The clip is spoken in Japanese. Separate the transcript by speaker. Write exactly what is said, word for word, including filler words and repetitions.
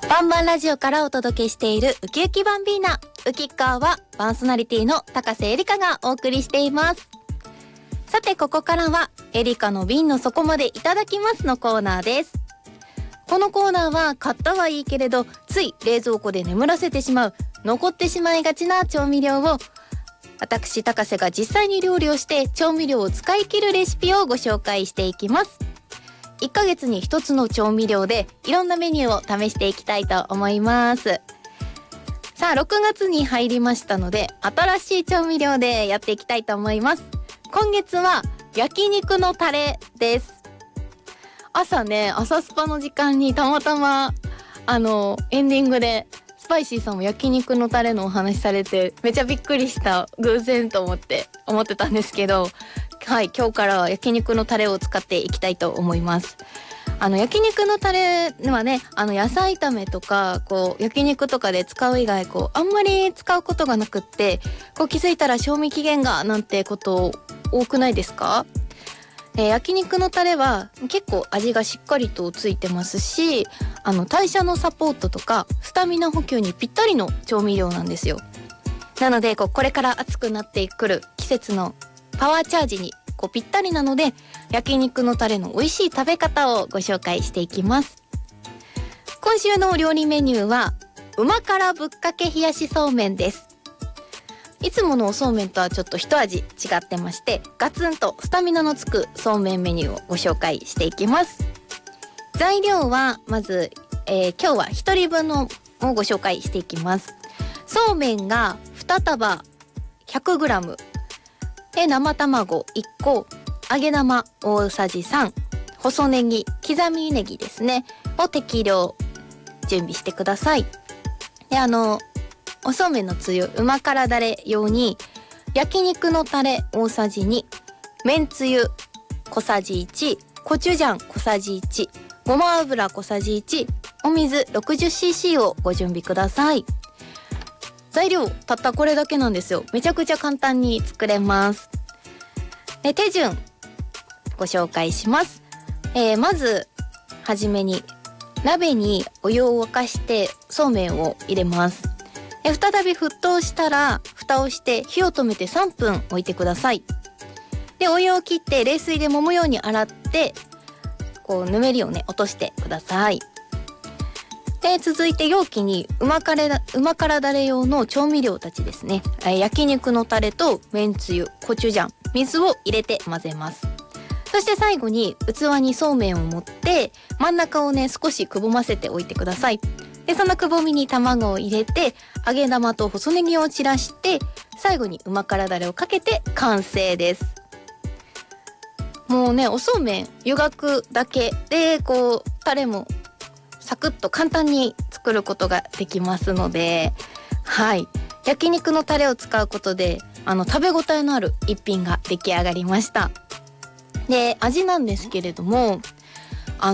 Speaker 1: バンバンラジオからお届けしているウキウキバンビーナ。ウキッカーはパーソナリティの高瀬エリカがお送りしています。さてここからはエリカの瓶の底までいただきますのコーナーです。このコーナーは買ったはいいけれどつい冷蔵庫で眠らせてしまう残ってしまいがちな調味料を私高瀬が実際に料理をして調味料を使い切るレシピをご紹介していきます。いっかげつにひとつの調味料でいろんなメニューを試していきたいと思います。さあろくがつに入りましたので新しい調味料でやっていきたいと思います。今月は焼肉のタレです。朝ね朝スパの時間にたまたまあのエンディングでスパイシーさんも焼肉のタレのお話されてめちゃびっくりした偶然と思って思ってたんですけど、はい今日からは焼肉のタレを使っていきたいと思います。あの焼肉のタレはねあの野菜炒めとかこう焼肉とかで使う以外こうあんまり使うことがなくってこう気づいたら賞味期限がなんてこと多くないですか？えー、焼肉のタレは結構味がしっかりとついてますしあの代謝のサポートとかスタミナ補給にぴったりの調味料なんですよ。なのでこうこれから暑くなってくる季節のパワーチャージにこうぴったりなので焼肉のタレの美味しい食べ方をご紹介していきます。今週のお料理メニューはうま辛ぶっかけ冷やしそうめんです。いつものおそうめんとはちょっと一味違ってましてガツンとスタミナのつくそうめんメニューをご紹介していきます。材料はまず、えー、今日はひとりぶんのをご紹介していきます。そうめんがにたば ひゃくグラム で生卵いっこ揚げ玉大さじさん細ネギ刻みネギですねを適量準備してください。であのおそうめんのつゆうま辛だれ用に焼肉のタレ大さじにめんつゆ小さじいちコチュジャン小さじいちごま油小さじいちお水 ろくじゅっシーシー をご準備ください。材料たったこれだけなんですよ。めちゃくちゃ簡単に作れます。で手順ご紹介します。えー、まずはじめに鍋にお湯を沸かしてそうめんを入れます。で再び沸騰したら蓋をして火を止めてさんぷん置いてください。でお湯を切って冷水で揉むように洗ってこうぬめりをね落としてください。で続いて容器にうま辛だ、うま辛だれ用の調味料たちですね、えー、焼肉のタレとめんつゆコチュジャン水を入れて混ぜます。そして最後に器にそうめんを盛って真ん中をね少しくぼませておいてください。でそのくぼみに卵を入れて揚げ玉と細ネギを散らして最後にうま辛だれをかけて完成です。もうねおそうめん湯がくだけでこうタレもサクッと簡単に作ることができますので、はい焼肉のタレを使うことであの食べ応えのある一品が出来上がりました。で味なんですけれども